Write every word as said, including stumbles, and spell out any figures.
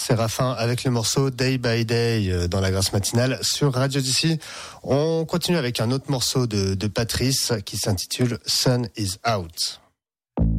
Séraphin avec le morceau Day by Day dans la Grasse matinale sur Radio D'ici. On continue avec un autre morceau de, de Patrice qui s'intitule Sun is Out.